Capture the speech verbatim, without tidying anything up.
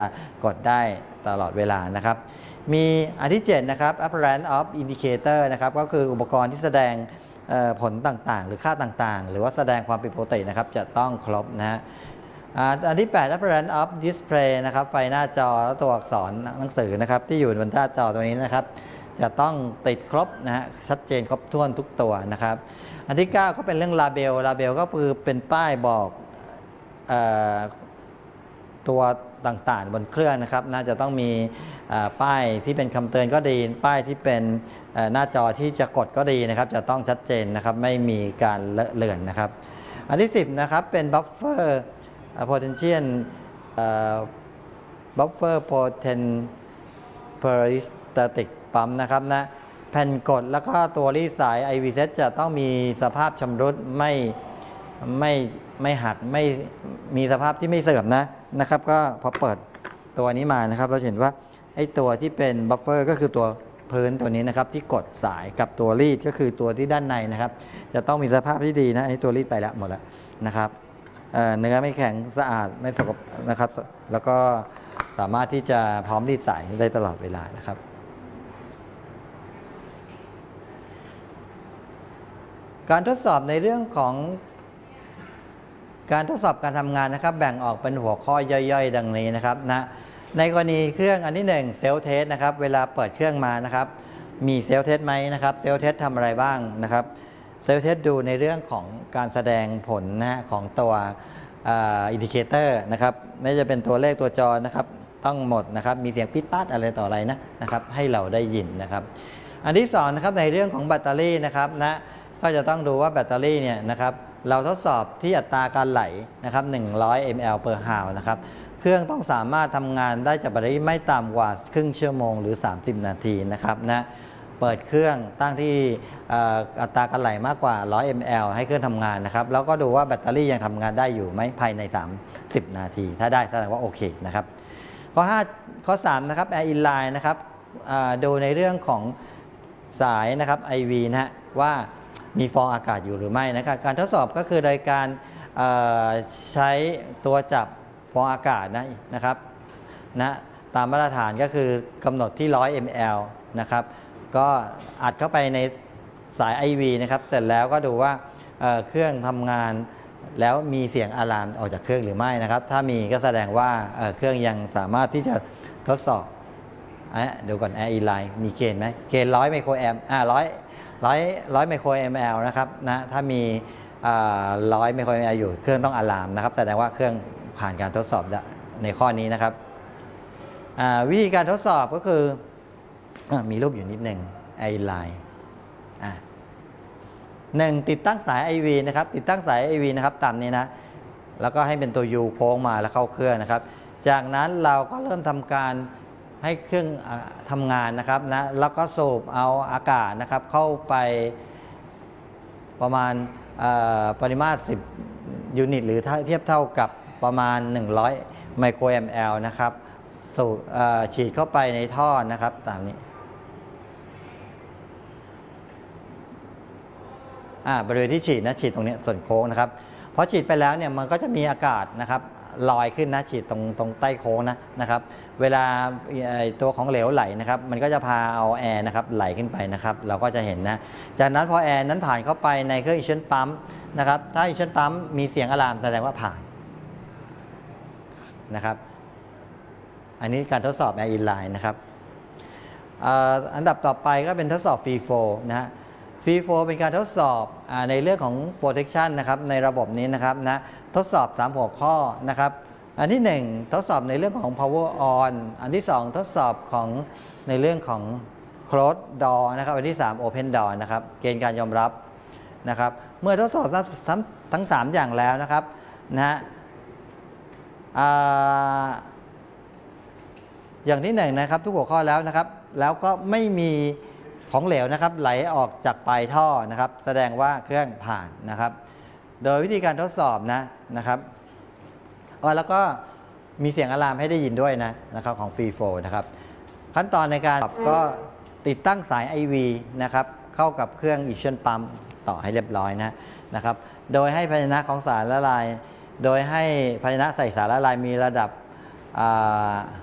กดได้ตลอดเวลานะครับมีอันที่เจ็ดนะครับ apparent of indicator นะครับก็คืออุปกรณ์ที่แสดงผลต่างๆหรือค่าต่างๆหรือว่าแสดงความผิดปกตินะครับจะต้องครบนะฮะอันที่แปด apparent of display นะครับไฟหน้าจอและตัวอักษรหนังสือนะครับที่อยู่บนหน้าจอตัวนี้นะครับจะต้องติดครบนะฮะชัดเจนครบถ้วนทุกตัวนะครับอันที่เก้าก็เป็นเรื่อง label label ก็คือเป็นป้ายบอกตัวต่างๆบนเครื่องนะครับน่าจะต้องมีป้ายที่เป็นคำเตือนก็ดีป้ายที่เป็นหน้าจอที่จะกดก็ดีนะครับจะต้องชัดเจนนะครับไม่มีการเลอะเลือนนะครับอันที่สิบนะครับเป็น buffer potential buffer potent peristaltic pump นะครับนะแผ่นกดแล้วก็ตัวรีดสาย ไอ วี เซต จะต้องมีสภาพชำรุดไม่ไม่ไม่หักไม่มีสภาพที่ไม่เสื่อมนะนะครับก็พอเปิดตัวนี้มานะครับเราเห็นว่าไอ้ตัวที่เป็นบัฟเฟอร์ก็คือตัวพื้นตัวนี้นะครับที่กดสายกับตัวรีดก็คือตัวที่ด้านในนะครับจะต้องมีสภาพที่ดีนะไอ้ตัวรีดไปแล้วหมดแล้วนะครับเนื้อไม่แข็งสะอาดไม่สกปรกนะครับแล้วก็สามารถที่จะพร้อมรีดสายได้ตลอดเวลานะครับการทดสอบในเรื่องของการทดสอบการทำงานนะครับแบ่งออกเป็นหัวข้อย่อยๆดังนี้นะครับนะในกรณีเครื่องอันที่หนึ่งเซลล์เทสนะครับเวลาเปิดเครื่องมานะครับมีเซลล์เทสไหมนะครับเซลล์เทสทำอะไรบ้างนะครับเซลล์เทสดูในเรื่องของการแสดงผลนะของตัวอินดิเคเตอร์นะครับไม่จะเป็นตัวเลขตัวจอนะครับต้องหมดนะครับมีเสียงปิดปัดอะไรต่ออะไรนะนะครับให้เราได้ยินนะครับอันที่สองนะครับในเรื่องของแบตเตอรี่นะครับนะก็จะต้องดูว่าแบตเตอรี่เนี่ยนะครับเราทดสอบที่อัตราการไหลนะครับหนึ่งร้อย มิลลิแอมป์ per hour นะครับเครื่องต้องสามารถทำงานได้จากแบตเตอรี่ไม่ต่ำกว่าครึ่งชั่วโมงหรือสามสิบนาทีนะครับนะเปิดเครื่องตั้งที่อัตราการไหลมากกว่าหนึ่งร้อย มิลลิแอมป์ ให้เครื่องทำงานนะครับแล้วก็ดูว่าแบตเตอรี่ยังทำงานได้อยู่ไหมภายในสามสิบนาทีถ้าได้แสดงว่าโอเคนะครับข้อห้าข้อสามนะครับ Air Inline นะครับดูในเรื่องของสายนะครับ ไอ วี นะฮะว่ามีฟองอากาศอยู่หรือไม่นะครับการทดสอบก็คือโดยการใช้ตัวจับฟองอากาศนะนะครับนะตามมาตรฐานก็คือกำหนดที่หนึ่งร้อย มิลลิแอมป์ นะครับก็อัดเข้าไปในสาย ไอ วี นะครับเสร็จแล้วก็ดูว่าเ, เครื่องทำงานแล้วมีเสียงอะลามออกจากเครื่องหรือไม่นะครับถ้ามีก็แสดงว่าเ, เครื่องยังสามารถที่จะทดสอบดูก่อน Air Inline มีเกณฑ์ไหมเกณฑ์หนึ่งร้อยไมโครแอมป์อ่าร้อยร้อยร้อยไมโครแอมป์นะครับนะถ้ามีร้อยไมโครแอมป์อยู่เครื่องต้องอะลามนะครับแสดงว่าเครื่องผ่านการทดสอบในข้อนี้นะครับวิธีการทดสอบก็คือมีรูปอยู่นิดหนึ่ง Air Inline หนึ่งติดตั้งสาย ไอ วี นะครับติดตั้งสาย ไอ วี นะครับตามนี้นะแล้วก็ให้เป็นตัว U โค้งมาแล้วเข้าเครื่องนะครับจากนั้นเราก็เริ่มทำการให้เครื่องทำงานนะครับนะแล้วก็สูบเอาอากาศนะครับเข้าไปประมาณปริมาตรสิบยูนิตหรือเทียบเท่ากับประมาณหนึ่งร้อยไมโครแอมป์นะครับสูบฉีดเข้าไปในท่อนะครับตามนี้บริเวณที่ฉีดนะฉีดตรงนี้ส่วนโค้งนะครับพอฉีดไปแล้วเนี่ยมันก็จะมีอากาศนะครับลอยขึ้นนะฉีดตรงตรงใต้โค้งนะนะครับเวลาตัวของเหลวไหลนะครับมันก็จะพาเอาแอร์นะครับไหลขึ้นไปนะครับเราก็จะเห็นนะจากนั้นพอแอร์นั้นผ่านเข้าไปในเครื่องอิชเชนปั๊มนะครับถ้าอิชเชนปั๊มมีเสียงอะลามแสดงว่าผ่านนะครับอันนี้การทดสอบ Air Inline นะครับอันดับต่อไปก็เป็นทดสอบ Free Flow นะฮะฟรีโฟลว์เป็นการทดสอบอในเรื่องของ protection นะครับในระบบนี้นะครับนะทดสอบสามหัวข้อนะครับอันที่หนึ่งทดสอบในเรื่องของ power on อันที่สองทดสอบของในเรื่องของ close door นะครับอันที่สาม open door นะครับเกณฑ์การยอมรับนะครับเมื่อทดสอบทั้งทั้งสามอย่างแล้วนะครับนะฮะอย่างที่หนึ่งนะครับทุกหัวข้อแล้วนะครับแล้วก็ไม่มีของเหลวนะครับไหลออกจากปลายท่อนะครับแสดงว่าเครื่องผ่านนะครับโดยวิธีการทดสอบนะนะครับแล้วก็มีเสียงอะลามให้ได้ยินด้วยนะนะครับของ Free Flow นะครับขั้นตอนในการก็ติดตั้งสาย ไอ วี นะครับเข้ากับเครื่อง Ignition Pump ต่อให้เรียบร้อยนะนะครับโดยให้ภาชนะของสารละลายโดยให้ภาชนะใส่สารละลายมีระดับอ่า